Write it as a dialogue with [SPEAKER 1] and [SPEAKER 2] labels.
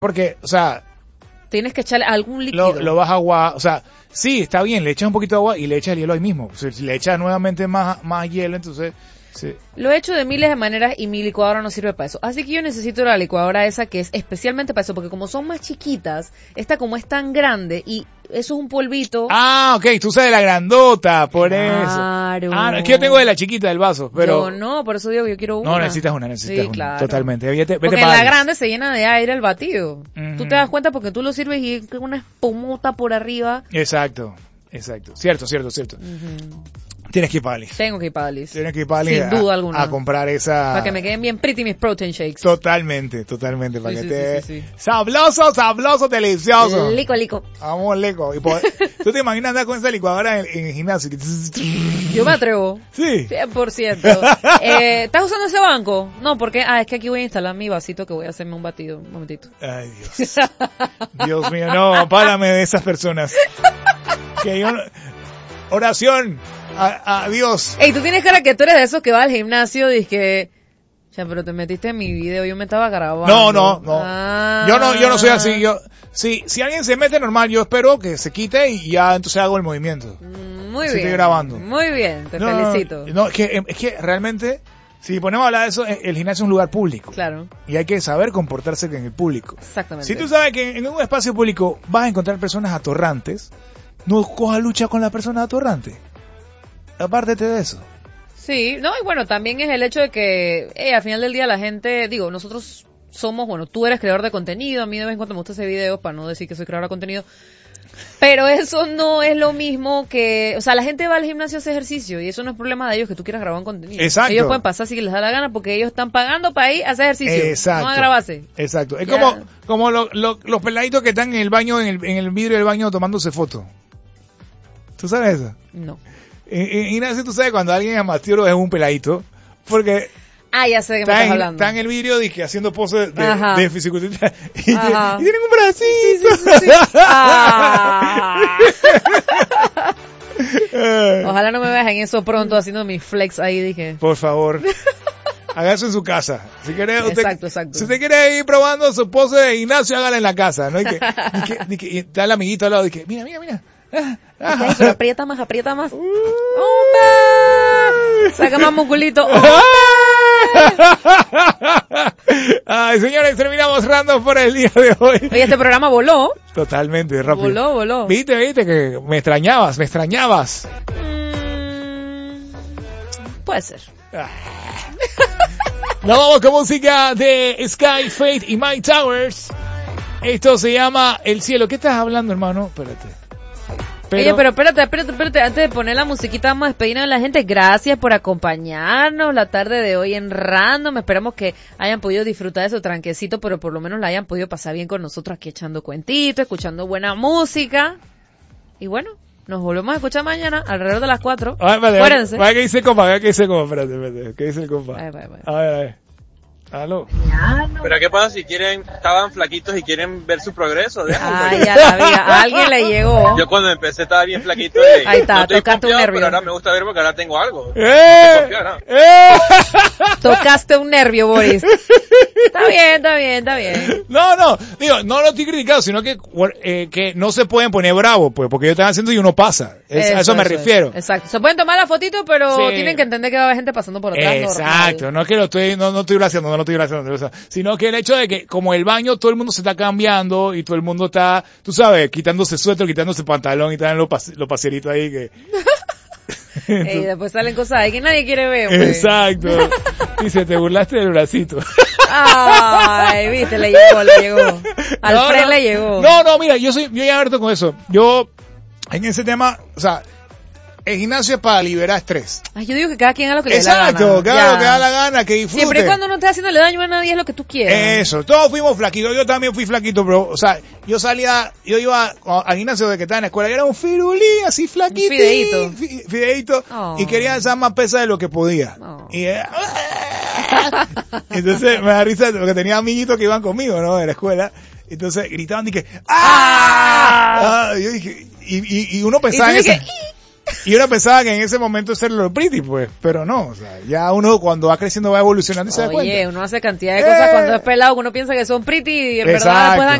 [SPEAKER 1] Porque, o sea...
[SPEAKER 2] Tienes que echarle algún líquido.
[SPEAKER 1] Lo vas a agua, o sea, sí, está bien, le echas un poquito de agua y le echas el hielo ahí mismo. O sea, si le echas nuevamente más hielo, entonces... Sí.
[SPEAKER 2] Lo he hecho de miles de maneras y mi licuadora no sirve para eso. Así que yo necesito la licuadora esa que es especialmente para eso, porque como son más chiquitas, esta como es tan grande y eso es un polvito.
[SPEAKER 1] Ah, ok, tú usas de la grandota, por
[SPEAKER 2] claro.
[SPEAKER 1] eso. Ah, no, es que yo tengo de la chiquita del vaso, pero...
[SPEAKER 2] Yo no, por eso digo que yo quiero una.
[SPEAKER 1] No, necesitas una,
[SPEAKER 2] sí,
[SPEAKER 1] una.
[SPEAKER 2] claro.
[SPEAKER 1] Totalmente. Vete
[SPEAKER 2] porque en la grande se llena de aire el batido. Tú te das cuenta porque tú lo sirves y es una espumota por arriba.
[SPEAKER 1] Exacto. Cierto. Tienes que ir para Alice.
[SPEAKER 2] Tengo que ir para Alice.
[SPEAKER 1] Tienes que ir para Alice.
[SPEAKER 2] Sin duda alguna.
[SPEAKER 1] A comprar esa...
[SPEAKER 2] Para que me queden bien pretty mis protein shakes.
[SPEAKER 1] Totalmente. Para
[SPEAKER 2] sí,
[SPEAKER 1] que te...
[SPEAKER 2] Sí.
[SPEAKER 1] Sabroso, delicioso.
[SPEAKER 2] Lico.
[SPEAKER 1] Vamos, lico. ¿Tú te imaginas andar con esa licuadora en el gimnasio?
[SPEAKER 2] Yo me atrevo.
[SPEAKER 1] Sí.
[SPEAKER 2] 100%. ¿Estás usando ese banco? No, porque... es que aquí voy a instalar mi vasito que voy a hacerme un batido. Un momentito.
[SPEAKER 1] Ay, Dios. Dios mío, no, párame de esas personas. Que yo... Oración a Dios.
[SPEAKER 2] Ey, tú tienes cara que tú eres de esos que va al gimnasio y que... Ya, pero te metiste en mi video, yo me estaba grabando.
[SPEAKER 1] No.
[SPEAKER 2] Ah.
[SPEAKER 1] Yo no soy así. Si alguien se mete normal, yo espero que se quite y ya entonces hago el movimiento.
[SPEAKER 2] Muy bien.
[SPEAKER 1] Estoy grabando.
[SPEAKER 2] Muy bien, te felicito.
[SPEAKER 1] No, es que realmente, si ponemos a hablar de eso, el gimnasio es un lugar público.
[SPEAKER 2] Claro.
[SPEAKER 1] Y hay que saber comportarse en el público.
[SPEAKER 2] Exactamente.
[SPEAKER 1] Si tú sabes que en un espacio público vas a encontrar personas atorrantes, no cojas lucha con la persona atorrante. Apártate de eso.
[SPEAKER 2] Sí, no, y bueno, también es el hecho de que al final del día la gente, nosotros somos, tú eres creador de contenido, a mí de vez en cuando me gusta hacer videos para no decir que soy creador de contenido, pero eso no es lo mismo que, o sea, la gente va al gimnasio a hacer ejercicio y eso no es problema de ellos que tú quieras grabar un contenido.
[SPEAKER 1] Exacto.
[SPEAKER 2] Ellos pueden pasar si les da la gana porque ellos están pagando para ir a hacer ejercicio,
[SPEAKER 1] exacto,
[SPEAKER 2] no a grabarse.
[SPEAKER 1] Exacto. Es
[SPEAKER 2] ya.
[SPEAKER 1] como los peladitos que están en el baño, en el vidrio del baño tomándose fotos. ¿Tú sabes eso?
[SPEAKER 2] No.
[SPEAKER 1] Ignacio, tú sabes cuando alguien amateur es un peladito, porque
[SPEAKER 2] ya sé de qué me estás hablando.
[SPEAKER 1] Está en el vídeo haciendo poses de fisiculturista y tienen un bracito.
[SPEAKER 2] Sí. Ojalá no me veas en eso pronto haciendo mis flex ahí, dije.
[SPEAKER 1] Por favor, hágase en su casa. Si quiere,
[SPEAKER 2] exacto.
[SPEAKER 1] Si usted quiere ir probando su pose de Ignacio, hágala en la casa, ¿no? Y está el amiguito al lado y que, mira.
[SPEAKER 2] Pero aprieta más. Saca más musculito.
[SPEAKER 1] Ay, señores, terminamos random por el día de hoy.
[SPEAKER 2] Oye, este programa voló.
[SPEAKER 1] Totalmente, rápido.
[SPEAKER 2] Voló.
[SPEAKER 1] Viste que me extrañabas.
[SPEAKER 2] Puede ser.
[SPEAKER 1] Nos vamos con música de Sky, Fate y Mike Towers. Esto se llama El Cielo. ¿Qué estás hablando, hermano? Espérate.
[SPEAKER 2] Oye, pero espérate, antes de poner la musiquita vamos a despedirnos de la gente. Gracias por acompañarnos la tarde de hoy en Random. Esperamos que hayan podido disfrutar de su tranquecito, pero por lo menos la hayan podido pasar bien con nosotros aquí echando cuentitos, escuchando buena música. Y bueno, nos volvemos a escuchar mañana alrededor de las 4. Acuérdense.
[SPEAKER 1] ¿Qué dice el compa? Espérate. ¿Qué dice el compa? A ver. Aló.
[SPEAKER 3] Pero ¿qué pasa si estaban flaquitos y quieren ver su progreso?
[SPEAKER 2] Ya la vi, a alguien le llegó.
[SPEAKER 3] Yo cuando empecé estaba bien flaquito y
[SPEAKER 2] ahí está,
[SPEAKER 3] no estoy
[SPEAKER 2] tocaste un nervio.
[SPEAKER 3] Pero ahora me gusta ver porque ahora tengo algo.
[SPEAKER 2] Tocaste un nervio, Boris. Está bien.
[SPEAKER 1] No, digo, no lo estoy criticando, sino que no se pueden poner bravos, pues, porque ellos están haciendo y uno pasa. A eso me refiero.
[SPEAKER 2] Exacto. Se pueden tomar la fotito, pero
[SPEAKER 1] sí,
[SPEAKER 2] tienen que entender que va a haber gente pasando por atrás.
[SPEAKER 1] Exacto. No es que no estoy glaseando, sino que el hecho de que como el baño todo el mundo se está cambiando y todo el mundo está, tú sabes, quitándose suéter, quitándose pantalón y están los paseritos ahí que...
[SPEAKER 2] Y después salen cosas ahí que nadie quiere ver, pues.
[SPEAKER 1] Exacto. Dice, te burlaste del bracito.
[SPEAKER 2] Ay, viste, le llegó. Al Fred le llegó.
[SPEAKER 1] No, mira, yo ya abierto con eso. Yo, en ese tema, o sea, el gimnasio es para liberar estrés.
[SPEAKER 2] Ay, yo digo que cada quien haga lo que le da la gana.
[SPEAKER 1] Exacto, cada lo que da la gana, que disfrute.
[SPEAKER 2] Siempre y cuando no estés haciéndole daño a nadie es lo que tú quieras.
[SPEAKER 1] Eso, todos fuimos flaquitos, yo también fui flaquito, bro. O sea, yo iba al gimnasio de que estaba en la escuela y era un firulí, así flaquito. Fideíto. Oh. Y quería alzar más pesa de lo que podía. Oh. Y entonces me da risa porque tenía amiguitos que iban conmigo, ¿no? De la escuela. Entonces gritaban y que ¡ah! Yo dije, y uno pensaba en eso. Y uno pensaba que en ese momento ser lo pretty, pues, pero no, o sea, ya uno cuando va creciendo va evolucionando y se da cuenta.
[SPEAKER 2] Oye, uno hace cantidad de cosas cuando es pelado, uno piensa que son pretty y en verdad después dan